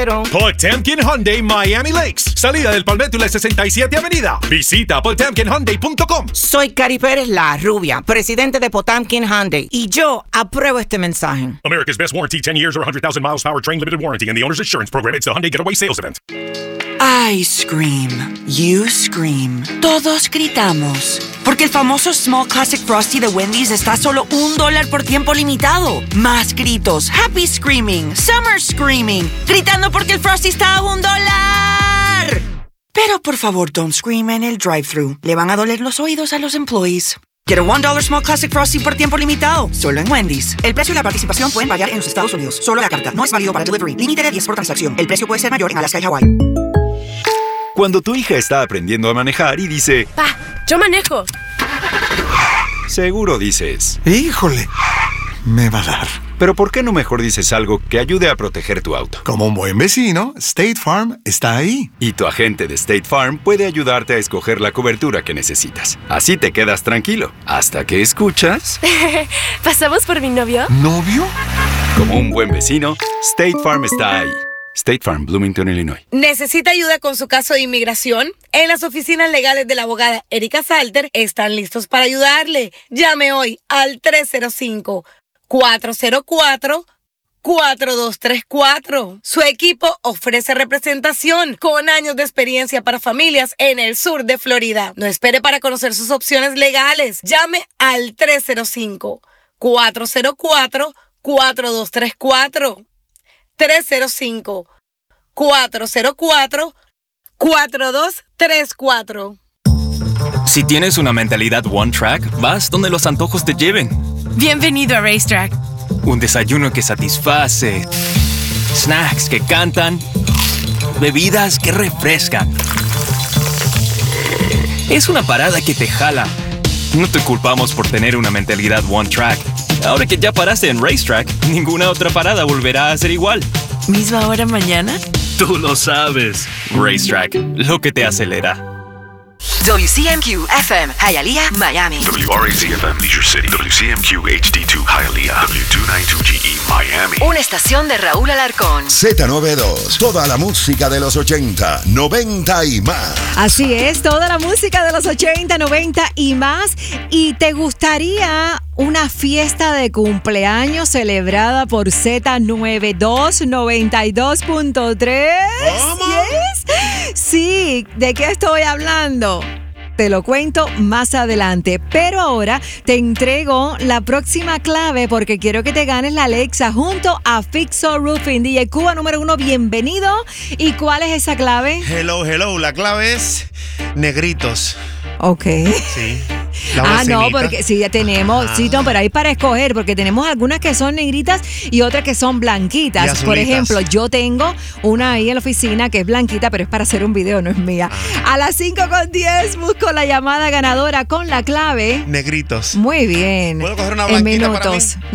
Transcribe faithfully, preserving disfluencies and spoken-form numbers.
pero... Potemkin Hyundai Miami Lakes. Salida del Palmetto y la sesenta y siete Avenida. Visita potemkin hyundai punto com. Soy Cari Pérez, la rubia, presidente de Potemkin Hyundai. Y yo apruebo este mensaje. America's best warranty, ten years or one hundred thousand miles powertrain limited warranty and the owner's insurance program. It's the Hyundai Getaway Sales Event. I scream. You scream. Todos gritamos. Porque el famoso Small Classic Frosty de Wendy's está a solo un dólar por tiempo limitado. Más gritos. Happy Screaming. Summer Screaming. Gritando porque el Frosty está a un dólar. Pero por favor, don't scream en el drive-thru. Le van a doler los oídos a los employees. Get a one dollar Small Classic Frosty por tiempo limitado. Solo en Wendy's. El precio y la participación pueden variar en los Estados Unidos. Solo la carta. No es válido para delivery. Límite de diez por transacción. El precio puede ser mayor en Alaska y Hawái. Cuando tu hija está aprendiendo a manejar y dice... Pa, yo manejo. Seguro dices... Híjole, me va a dar. Pero ¿por qué no mejor dices algo que ayude a proteger tu auto? Como un buen vecino, State Farm está ahí. Y tu agente de State Farm puede ayudarte a escoger la cobertura que necesitas. Así te quedas tranquilo. Hasta que escuchas... ¿Pasamos por mi novio? ¿Novio? Como un buen vecino, State Farm está ahí. State Farm, Bloomington, Illinois. ¿Necesita ayuda con su caso de inmigración? En las oficinas legales de la abogada Erika Salter están listos para ayudarle. Llame hoy al tres cero cinco, cuatro cero cuatro, cuatro dos tres cuatro. Su equipo ofrece representación con años de experiencia para familias en el sur de Florida. No espere para conocer sus opciones legales. Llame al tres cero cinco, cuatro cero cuatro, cuatro dos tres cuatro. tres cero cinco, cuatro cero cuatro, cuatro dos tres cuatro. Si tienes una mentalidad One Track, vas donde los antojos te lleven. Bienvenido a Racetrack. Un desayuno que satisface, snacks que cantan, bebidas que refrescan. Es una parada que te jala. No te culpamos por tener una mentalidad One Track. Ahora que ya paraste en Racetrack, ninguna otra parada volverá a ser igual. ¿Misma hora mañana? Tú lo sabes. Racetrack, lo que te acelera. W C M Q F M, Hialeah, Miami. W R A Z F M, Leisure City. W C M Q H D dos, Hialeah. W doscientos noventa y dos G E, Miami. Una estación de Raúl Alarcón. Z noventa y dos, toda la música de los ochenta, noventa y más. Así es, toda la música de los ochenta, noventa y más. ¿Y te gustaría una fiesta de cumpleaños celebrada por Z noventa y dos, noventa y dos punto tres? Yes. Sí, ¿de qué estoy hablando? Te lo cuento más adelante, pero ahora te entrego la próxima clave porque quiero que te ganes la Alexa junto a Fixo Roofing. D J Cuba número uno, bienvenido. ¿Y cuál es esa clave? Hello, hello, la clave es negritos. Ok. Sí. Ah, no, porque sí, ya tenemos, ah. sí, no, pero hay para escoger, porque tenemos algunas que son negritas y otras que son blanquitas. Por ejemplo, yo tengo una ahí en la oficina que es blanquita, pero es para hacer un video, no es mía. Ah. A las cinco con diez busco la llamada ganadora con la clave. Negritos. Muy bien. ¿Puedo coger una blanquita en minutos. para mí?